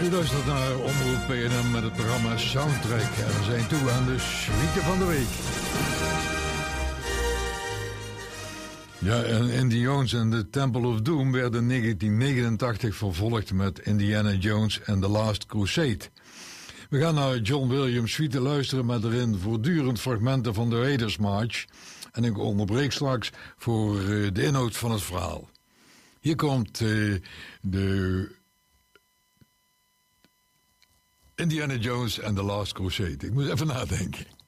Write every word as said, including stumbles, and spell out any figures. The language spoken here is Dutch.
U luistert naar Omroep P N M met het programma Soundtrack. En we zijn toe aan de suite van de week. Ja, en Indiana Jones en The Temple of Doom werden in negentien negenentachtig vervolgd met Indiana Jones and the Last Crusade. We gaan naar John Williams' suite luisteren met erin voortdurend fragmenten van de Raiders March. En ik onderbreek straks voor uh, de inhoud van het verhaal. Hier komt uh, de Indiana Jones and the Last Crusade. Ik moet even nadenken.